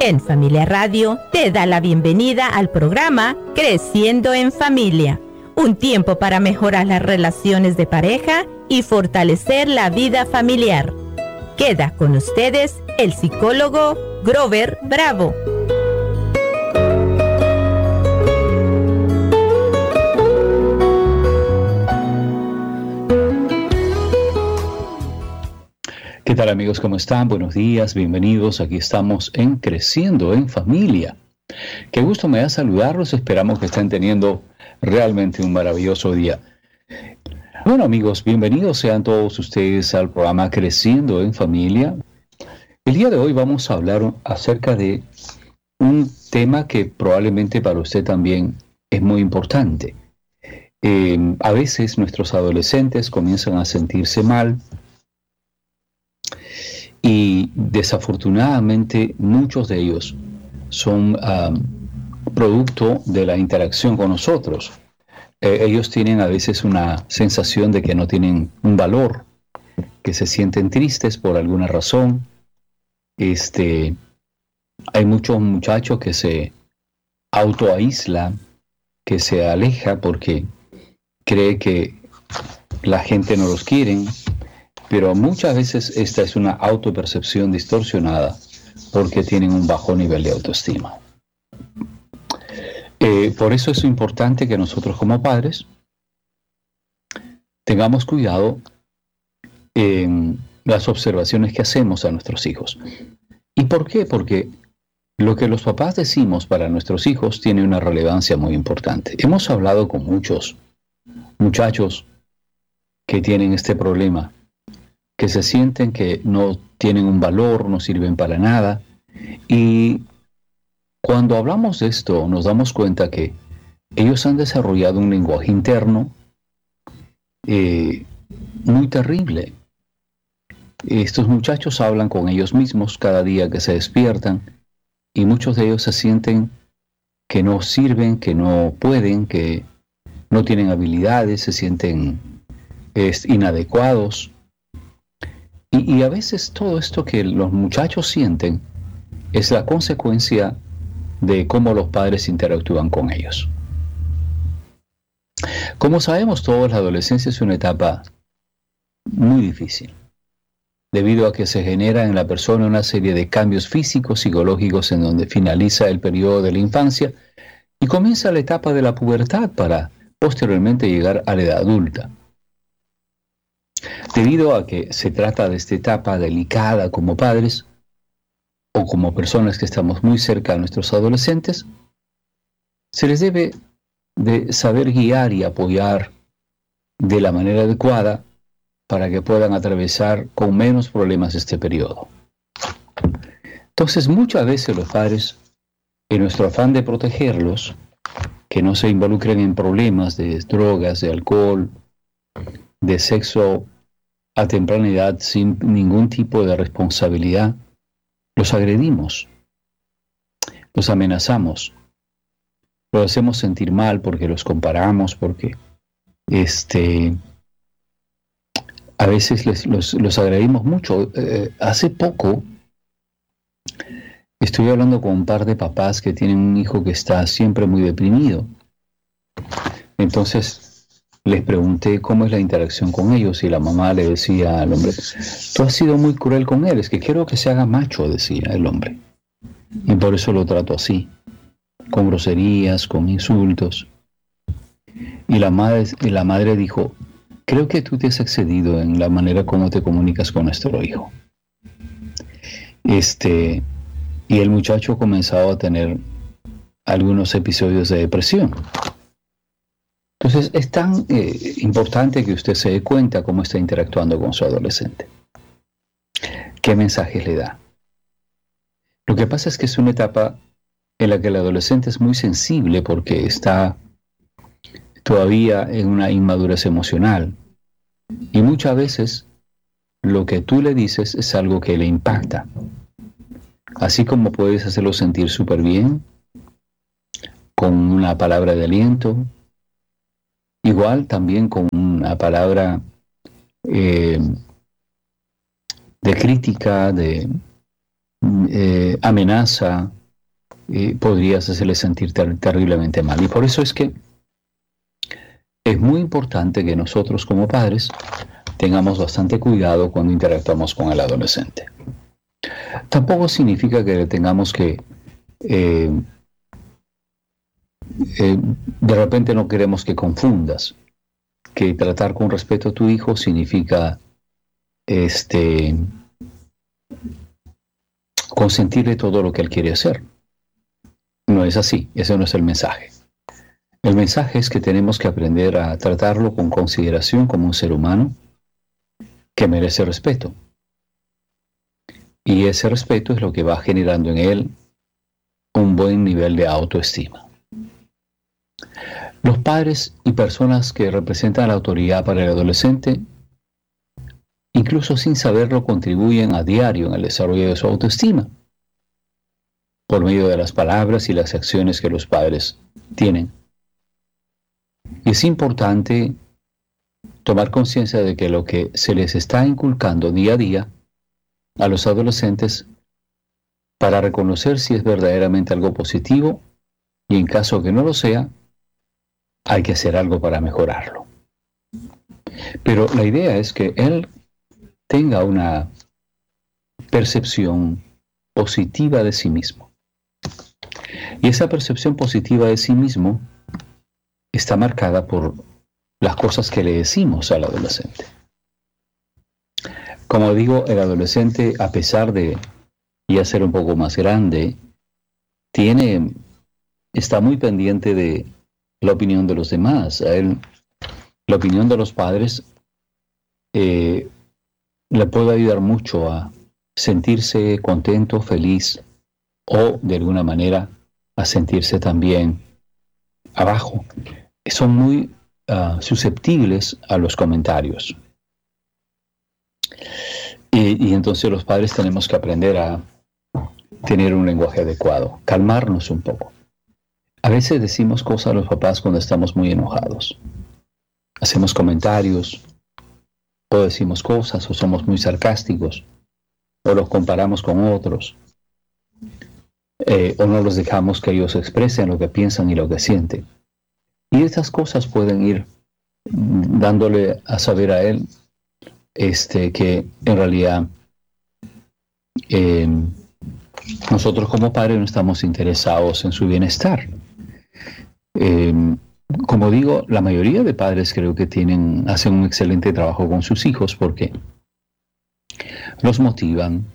En Familia Radio te da la bienvenida al programa Creciendo en Familia, un tiempo para mejorar las relaciones de pareja y fortalecer la vida familiar. Queda con ustedes el psicólogo Grover Bravo. ¿Qué tal, amigos? ¿Cómo están? Buenos días, bienvenidos. Aquí estamos en Creciendo en Familia. Qué gusto me da saludarlos. Esperamos que estén teniendo realmente un maravilloso día. Bueno, amigos, bienvenidos sean todos ustedes al programa Creciendo en Familia. El día de hoy vamos a hablar acerca de un tema que probablemente para usted también es muy importante. A veces nuestros adolescentes comienzan a sentirse mal, y desafortunadamente muchos de ellos son producto de la interacción con nosotros. Ellos tienen a veces una sensación de que no tienen un valor, que se sienten tristes por alguna razón. Hay muchos muchachos que se autoaíslan, que se aleja porque cree que la gente no los quiere. Pero muchas veces esta es una autopercepción distorsionada porque tienen un bajo nivel de autoestima. Por eso es importante que nosotros como padres tengamos cuidado en las observaciones que hacemos a nuestros hijos. ¿Y por qué? Porque lo que los papás decimos para nuestros hijos tiene una relevancia muy importante. Hemos hablado con muchos muchachos que tienen este problema, que se sienten que no tienen un valor, no sirven para nada. Y cuando hablamos de esto, nos damos cuenta que ellos han desarrollado un lenguaje interno muy terrible. Estos muchachos hablan con ellos mismos cada día que se despiertan, y muchos de ellos se sienten que no sirven, que no pueden, que no tienen habilidades, se sienten inadecuados. Y a veces todo esto que los muchachos sienten es la consecuencia de cómo los padres interactúan con ellos. Como sabemos todos, la adolescencia es una etapa muy difícil, debido a que se genera en la persona una serie de cambios físicos, psicológicos, en donde finaliza el periodo de la infancia y comienza la etapa de la pubertad para posteriormente llegar a la edad adulta. Debido a que se trata de esta etapa delicada como padres o como personas que estamos muy cerca de nuestros adolescentes, se les debe de saber guiar y apoyar de la manera adecuada para que puedan atravesar con menos problemas este periodo. Entonces, muchas veces los padres, en nuestro afán de protegerlos, que no se involucren en problemas de drogas, de alcohol, de sexo a temprana edad sin ningún tipo de responsabilidad, los agredimos, los amenazamos, los hacemos sentir mal porque los comparamos, porque a veces los agredimos mucho. Hace poco estuve hablando con un par de papás que tienen un hijo que está siempre muy deprimido. Entonces les pregunté cómo es la interacción con ellos, y la mamá le decía al hombre: tú has sido muy cruel con él, es que quiero que se haga macho, decía el hombre, y por eso lo trato así, con groserías, con insultos. Y la madre dijo: creo que tú te has excedido en la manera como te comunicas con nuestro hijo. Y el muchacho comenzaba a tener algunos episodios de depresión. Entonces es tan importante que usted se dé cuenta cómo está interactuando con su adolescente. ¿Qué mensajes le da? Lo que pasa es que es una etapa en la que el adolescente es muy sensible porque está todavía en una inmadurez emocional. Y muchas veces lo que tú le dices es algo que le impacta. Así como puedes hacerlo sentir súper bien, con una palabra de aliento, igual también con una palabra de crítica, de amenaza, podrías hacerle sentir terriblemente mal. Y por eso es que es muy importante que nosotros como padres tengamos bastante cuidado cuando interactuamos con el adolescente. Tampoco significa que tengamos que de repente no queremos que confundas que tratar con respeto a tu hijo significa consentirle todo lo que él quiere hacer. No es así, ese no es el mensaje. El mensaje es que tenemos que aprender a tratarlo con consideración como un ser humano que merece respeto. Y ese respeto es lo que va generando en él un buen nivel de autoestima. Los padres y personas que representan la autoridad para el adolescente, incluso sin saberlo, contribuyen a diario en el desarrollo de su autoestima, por medio de las palabras y las acciones que los padres tienen. Y es importante tomar conciencia de que lo que se les está inculcando día a día a los adolescentes para reconocer si es verdaderamente algo positivo y en caso que no lo sea, hay que hacer algo para mejorarlo. Pero la idea es que él tenga una percepción positiva de sí mismo. Y esa percepción positiva de sí mismo está marcada por las cosas que le decimos al adolescente. Como digo, el adolescente, a pesar de ya ser un poco más grande, está muy pendiente de la opinión de los demás. A él, la opinión de los padres le puede ayudar mucho a sentirse contento, feliz, o de alguna manera a sentirse también abajo. Son muy susceptibles a los comentarios. Y entonces los padres tenemos que aprender a tener un lenguaje adecuado, calmarnos un poco. A veces decimos cosas a los papás cuando estamos muy enojados. Hacemos comentarios, o decimos cosas, o somos muy sarcásticos, o los comparamos con otros, o no los dejamos que ellos expresen lo que piensan y lo que sienten. Y estas cosas pueden ir dándole a saber a él que en realidad nosotros como padres no estamos interesados en su bienestar. Como digo, la mayoría de padres creo que hacen un excelente trabajo con sus hijos porque los motivan,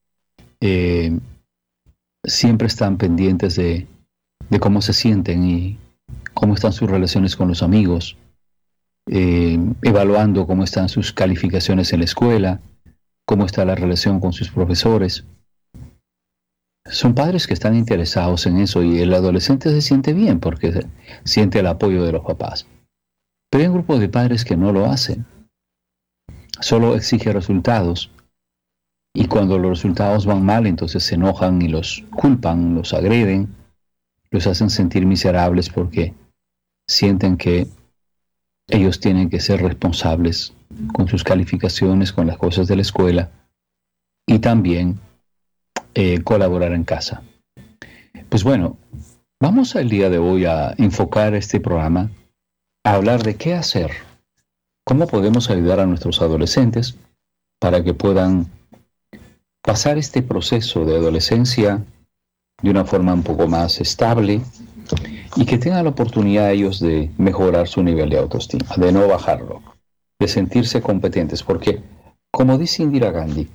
siempre están pendientes de cómo se sienten y cómo están sus relaciones con los amigos, evaluando cómo están sus calificaciones en la escuela, cómo está la relación con sus profesores. Son padres que están interesados en eso y el adolescente se siente bien porque siente el apoyo de los papás. Pero hay un grupo de padres que no lo hacen. Solo exige resultados y cuando los resultados van mal, entonces se enojan y los culpan, los agreden, los hacen sentir miserables porque sienten que ellos tienen que ser responsables con sus calificaciones, con las cosas de la escuela y también colaborar en casa. Pues bueno, vamos el día de hoy a enfocar este programa a hablar de qué hacer, cómo podemos ayudar a nuestros adolescentes para que puedan pasar este proceso de adolescencia de una forma un poco más estable y que tengan la oportunidad ellos de mejorar su nivel de autoestima, de no bajarlo, de sentirse competentes, porque como dice Indira Gandhi,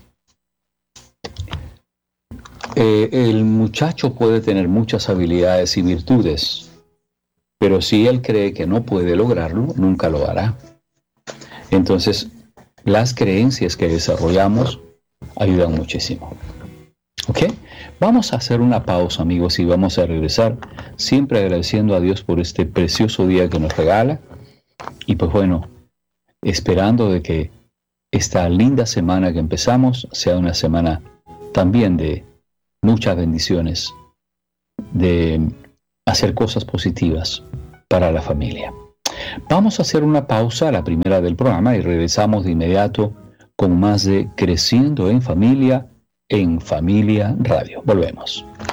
el muchacho puede tener muchas habilidades y virtudes, pero si él cree que no puede lograrlo, nunca lo hará. Entonces, las creencias que desarrollamos ayudan muchísimo. ¿Ok? Vamos a hacer una pausa, amigos, y vamos a regresar siempre agradeciendo a Dios por este precioso día que nos regala. Y pues bueno, esperando de que esta linda semana que empezamos sea una semana también de muchas bendiciones, de hacer cosas positivas para la familia. Vamos a hacer una pausa, la primera del programa, y regresamos de inmediato con más de Creciendo en Familia en Familia Radio. Volvemos.